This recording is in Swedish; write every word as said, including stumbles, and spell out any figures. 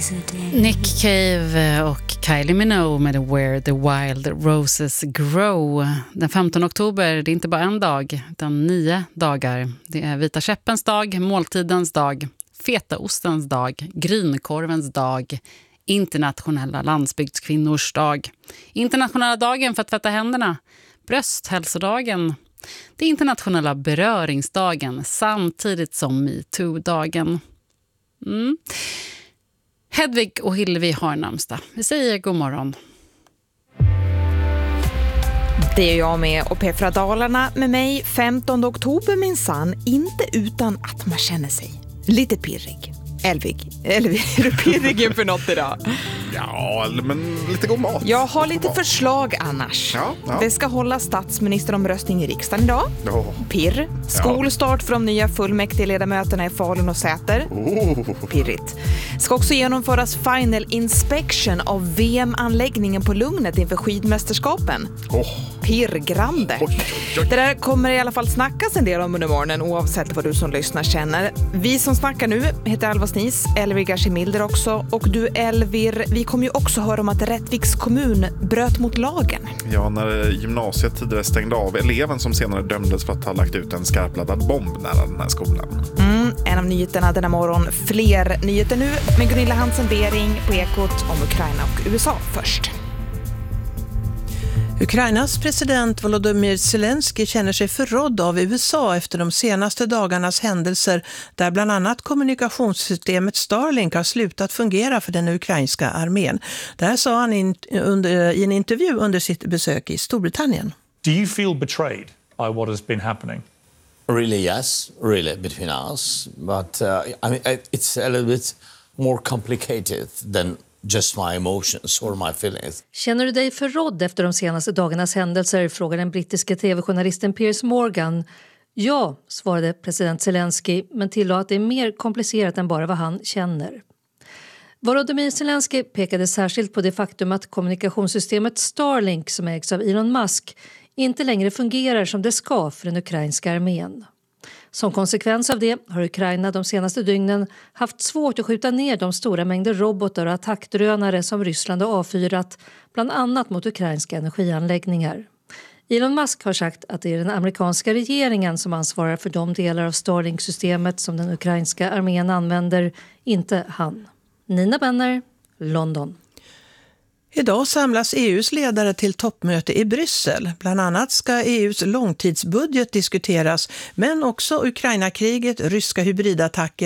Nick Cave och Kylie Minogue med Where the Wild Roses Grow. Den femtonde oktober, det är inte bara en dag utan nio dagar. Det är vita käppens dag, måltidens dag, fetaostens dag, grynkorvens dag, internationella landsbygdskvinnors dag, internationella dagen för att tvätta händerna, brösthälsodagen, det internationella beröringsdagen samtidigt som MeToo-dagen. Mm. Hedvig och Hillevi har namnsdag. Vi säger god morgon. Det är jag med och Petra Dalarna med mig femtonde oktober minsann, inte utan att man känner sig lite pirrig. Elvig, Elvig, är du pirrig inför något idag? Ja, men lite god mat. Jag har lite förslag annars. Ja, ja. Det ska hålla statsministeromröstning i riksdagen idag. Oh. Pirr. Skolstart för de nya fullmäktigeledamöterna i Falun och Säter. Oh. Pirrigt. Ska också genomföras final inspection av V M-anläggningen på Lugnet inför skidmästerskapen. Oh. Pirrgrande. Oj, oj, oj. Det där kommer i alla fall snackas en del om under morgonen oavsett vad du som lyssnar känner. Vi som snackar nu heter Alva Snis, Elvir Gashimilder också. Och du Elvir, vi kommer ju också höra om att Rättviks kommun bröt mot lagen. Ja, när gymnasiet tidigare stängde av eleven som senare dömdes för att ha lagt ut en skarpladdad bomb nära den här skolan. Mm, en av nyheterna denna morgon. Fler nyheter nu med Gunilla Hansen-Bering på Ekot om Ukraina och U S A först. Ukrainas president Volodymyr Zelensky känner sig förrådd av U S A efter de senaste dagarnas händelser där bland annat kommunikationssystemet Starlink har slutat fungera för den ukrainska armén. Det här sa han in, under, i en intervju under sitt besök i Storbritannien. Do you feel betrayed by what has been happening? Really, yes, really, between us. But uh, I mean, it's a little bit more complicated than just my emotions or my feelings. Känner du dig förrådd efter de senaste dagarnas händelser, frågar den brittiska tv-journalisten Piers Morgan. Ja, svarade president Zelensky, men tillade att det är mer komplicerat än bara vad han känner. Volodymyr Zelensky pekade särskilt på det faktum att kommunikationssystemet Starlink, som ägs av Elon Musk, inte längre fungerar som det ska för den ukrainska armén. Som konsekvens av det har Ukraina de senaste dygnen haft svårt att skjuta ner de stora mängder robotar och attackdrönare som Ryssland har avfyrat, bland annat mot ukrainska energianläggningar. Elon Musk har sagt att det är den amerikanska regeringen som ansvarar för de delar av Starlink-systemet som den ukrainska armén använder, inte han. Nina Benner, London. Idag samlas E U:s ledare till toppmöte i Bryssel. Bland annat ska E U:s långtidsbudget diskuteras, men också Ukraina-kriget, ryska hybridattacker